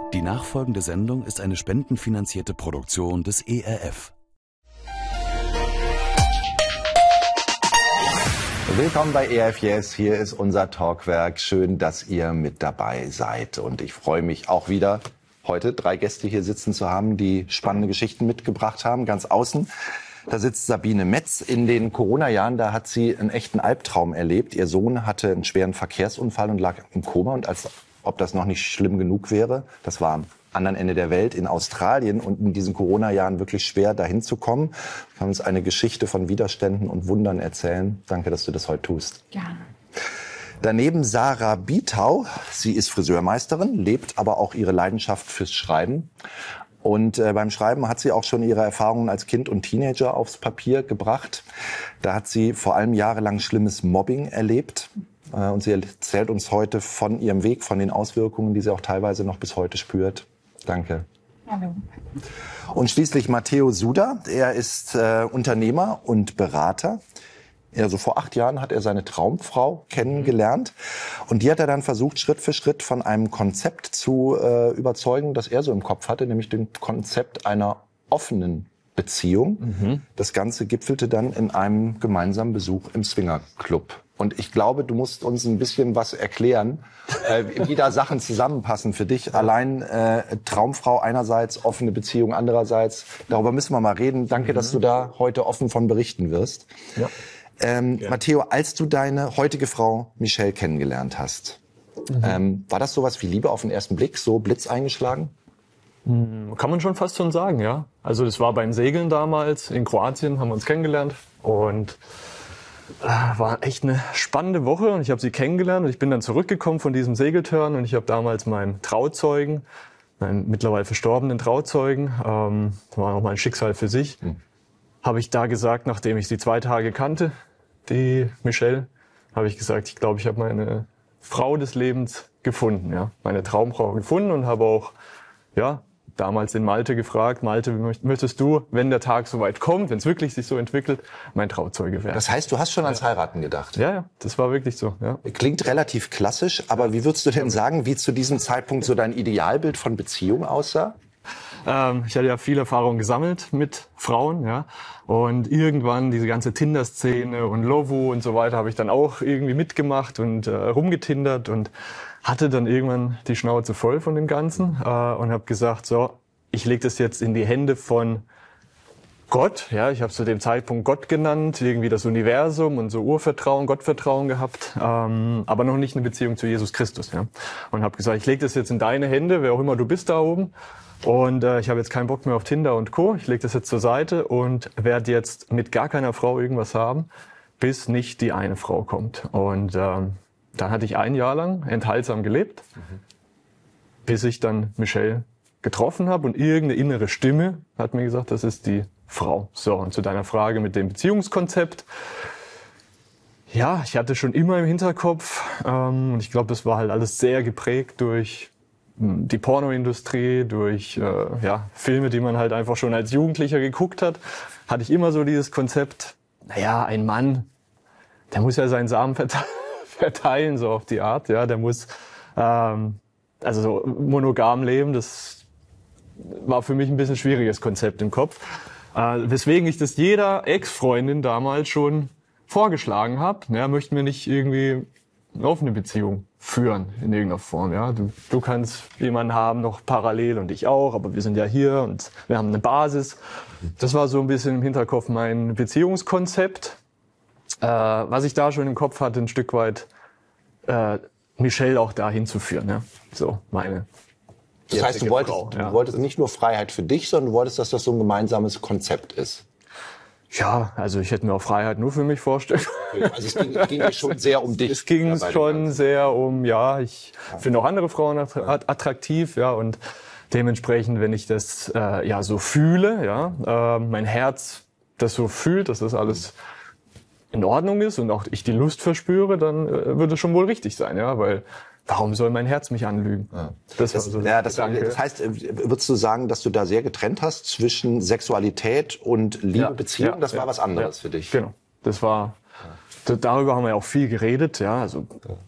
Die nachfolgende Sendung ist eine spendenfinanzierte Produktion des ERF. Willkommen bei ERF Yes, hier ist unser Talkwerk. Schön, dass ihr mit dabei seid. Und ich freue mich auch wieder, heute 3 Gäste hier sitzen zu haben, die spannende Geschichten mitgebracht haben. Ganz außen, da sitzt Sabine Metz. In den Corona-Jahren, da hat sie einen echten Albtraum erlebt. Ihr Sohn hatte einen schweren Verkehrsunfall und lag im Koma. Und als ob das noch nicht schlimm genug wäre, das war am anderen Ende der Welt in Australien und in diesen Corona-Jahren wirklich schwer, dahin zu kommen. Wir haben uns eine Geschichte von Widerständen und Wundern erzählen. Danke, dass du das heute tust. Gerne. Daneben Sarah Bietau. Sie ist Friseurmeisterin, lebt aber auch ihre Leidenschaft fürs Schreiben. Und beim Schreiben hat sie auch schon ihre Erfahrungen als Kind und Teenager aufs Papier gebracht. Da hat sie vor allem jahrelang schlimmes Mobbing erlebt. Und sie erzählt uns heute von ihrem Weg, von den Auswirkungen, die sie auch teilweise noch bis heute spürt. Danke. Hallo. Und schließlich Matteo Suda. Er ist Unternehmer und Berater. Also vor 8 Jahren hat er seine Traumfrau kennengelernt. Und die hat er dann versucht, Schritt für Schritt von einem Konzept zu überzeugen, das er so im Kopf hatte, nämlich dem Konzept einer offenen Beziehung. Das Ganze gipfelte dann in einem gemeinsamen Besuch im Swingerclub. Und ich glaube, du musst uns ein bisschen was erklären, wie da Sachen zusammenpassen für dich. Allein Traumfrau einerseits, offene Beziehung andererseits. Darüber müssen wir mal reden. Danke, dass du da heute offen von berichten wirst. Ja. Matteo, als du deine heutige Frau Michelle kennengelernt hast, war das sowas wie Liebe auf den ersten Blick, so Blitz eingeschlagen? Kann man schon fast schon sagen, ja. Also das war beim Segeln damals in Kroatien, haben wir uns kennengelernt und war echt eine spannende Woche und ich habe sie kennengelernt und ich bin dann zurückgekommen von diesem Segeltörn und ich habe damals meinen Trauzeugen, meinen mittlerweile verstorbenen Trauzeugen, das war auch mal ein Schicksal für sich, habe ich da gesagt, nachdem ich sie 2 Tage kannte, die Michelle, habe ich gesagt, ich glaube, ich habe meine Frau des Lebens gefunden, ja, meine Traumfrau gefunden und habe auch, ja, damals den Malte gefragt, Malte, möchtest du, wenn der Tag soweit kommt, wenn es wirklich sich so entwickelt, mein Trauzeuge werden? Das heißt, du hast schon ans Heiraten gedacht? Ja, das war wirklich so. Ja. Klingt relativ klassisch, aber wie würdest du denn sagen, wie zu diesem Zeitpunkt so dein Idealbild von Beziehung aussah? Ich hatte ja viel Erfahrung gesammelt mit Frauen, ja, und irgendwann diese ganze Tinder-Szene und Lovu und so weiter habe ich dann auch irgendwie mitgemacht und rumgetindert und hatte dann irgendwann die Schnauze voll von dem Ganzen und habe gesagt, so, ich lege das jetzt in die Hände von Gott. Ja, ich habe zu dem Zeitpunkt Gott genannt, irgendwie das Universum und so Urvertrauen, Gottvertrauen gehabt, aber noch nicht eine Beziehung zu Jesus Christus. Ja, und habe gesagt, ich lege das jetzt in deine Hände, wer auch immer du bist da oben. Und ich habe jetzt keinen Bock mehr auf Tinder und Co. Ich lege das jetzt zur Seite und werde jetzt mit gar keiner Frau irgendwas haben, bis nicht die eine Frau kommt. Und dann hatte ich 1 Jahr lang enthaltsam gelebt, bis ich dann Michelle getroffen habe und irgendeine innere Stimme hat mir gesagt, das ist die Frau. So, und zu deiner Frage mit dem Beziehungskonzept. Ja, ich hatte schon immer im Hinterkopf und ich glaube, das war halt alles sehr geprägt durch die Pornoindustrie, durch Filme, die man halt einfach schon als Jugendlicher geguckt hat, hatte ich immer so dieses Konzept, naja, ein Mann, der muss ja seinen Samen verteilen, so auf die Art, ja, der muss also so monogam leben, das war für mich ein bisschen schwieriges Konzept im Kopf, weswegen ich das jeder Ex-Freundin damals schon vorgeschlagen habe, ja, möchten wir nicht irgendwie eine offene Beziehung führen in irgendeiner Form, ja, du kannst jemanden haben noch parallel und ich auch, aber wir sind ja hier und wir haben eine Basis. Das war so ein bisschen im Hinterkopf mein Beziehungskonzept. Was ich da schon im Kopf hatte, ein Stück weit Michelle auch dahin zu führen. Ja? So meine. Das heißt, du wolltest nicht nur Freiheit für dich, sondern du wolltest, dass das so ein gemeinsames Konzept ist. Ja, also ich hätte mir auch Freiheit nur für mich vorstellen. Also es ging ja schon sehr um dich. Es ging schon sehr um, ich finde auch andere Frauen attraktiv, ja, und dementsprechend, wenn ich das so fühle, ja, mein Herz das so fühlt, dass das alles in Ordnung ist und auch ich die Lust verspüre, dann wird es schon wohl richtig sein, ja, weil warum soll mein Herz mich anlügen? Ja. Das heißt, würdest du sagen, dass du da sehr getrennt hast zwischen Sexualität und Liebe, Beziehung? Das war was anderes für dich. Genau. Das war, darüber haben wir ja auch viel geredet, ja. Also